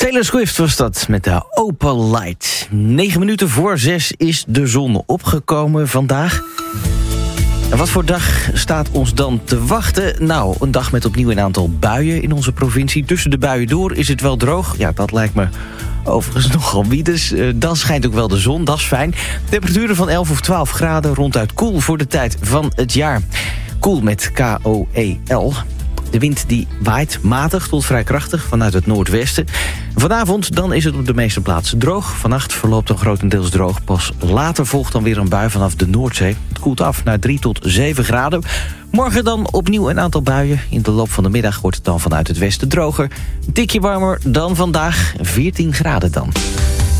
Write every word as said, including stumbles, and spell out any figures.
Taylor Swift was dat met de Open Light. Negen minuten voor zes is de zon opgekomen vandaag. En wat voor dag staat ons dan te wachten? Nou, een dag met opnieuw een aantal buien in onze provincie. Tussen de buien door is het wel droog. Ja, dat lijkt me overigens nogal wiedes. Uh, dan schijnt ook wel de zon, dat is fijn. Temperaturen van elf of twaalf graden, ronduit koel voor de tijd van het jaar. Koel met K O E L. De wind die waait matig tot vrij krachtig vanuit het noordwesten. Vanavond dan is het op de meeste plaatsen droog. Vannacht verloopt dan grotendeels droog. Pas later volgt dan weer een bui vanaf de Noordzee. Het koelt af naar drie tot zeven graden. Morgen dan opnieuw een aantal buien. In de loop van de middag wordt het dan vanuit het westen droger. Een tikje warmer dan vandaag, veertien graden dan.